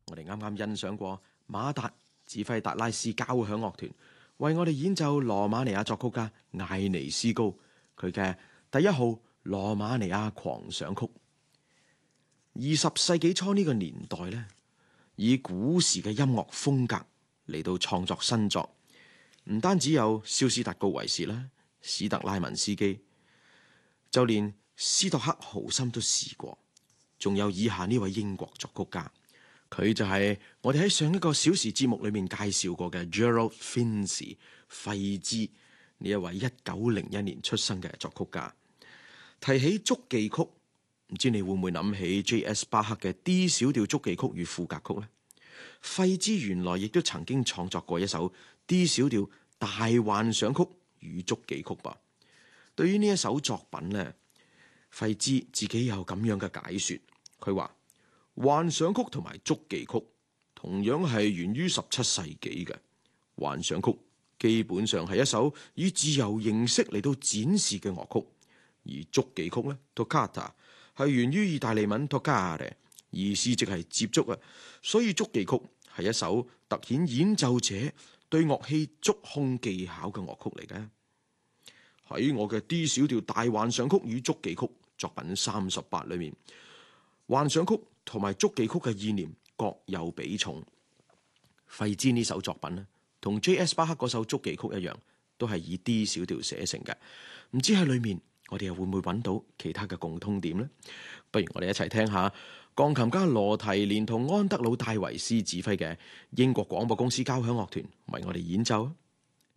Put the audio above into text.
我哋啱啱欣賞過馬達指揮達拉斯交響樂團為我哋演奏羅馬尼亞作曲家艾尼斯高佢嘅第一號羅馬尼亞狂想曲。20世紀初呢個年代咧，以古時嘅音樂風格嚟到創作新作，唔單止有肖斯達高維斯啦、史特拉文斯基，就連斯托克豪森都試過，仲有以下呢位英國作曲家，佢就係我哋喺上一個小時節目裏面介紹過嘅 Gerald Finzi 費茲呢一位1901年出生嘅作曲家。提起觸技曲，唔知你會唔會諗起 J.S. 巴克嘅 D 小調觸技曲與賦格曲呢？費茲原來亦都曾經創作過一首 D 小調大幻想曲與觸技曲吧。對於呢一首作品呢，費茲自己有咁樣嘅解說，佢話幻想曲同埋觸技曲同樣係源於17世紀嘅。幻想曲基本上係一首以自由形式嚟到展示嘅樂曲，而觸技曲呢 Toccata 係源於意大利文 toccare， 意思即係接觸啊，所以觸技曲係一首凸顯演奏者對樂器觸控技巧嘅樂曲嚟嘅。喺我嘅 D 小調大幻想曲與觸技曲作品38裏面，幻想曲同埋觸技曲嘅意念各有比重。費茲呢首作品呢，同 J.S. 巴克嗰首觸技曲一樣，都係以 D 小調寫成嘅。唔知喺裏面我哋又會唔會揾到其他嘅共通點呢？不如我哋一齊聽下鋼琴家羅提連同安德魯戴維斯指揮嘅英國廣播公司交響樂團為我哋演奏。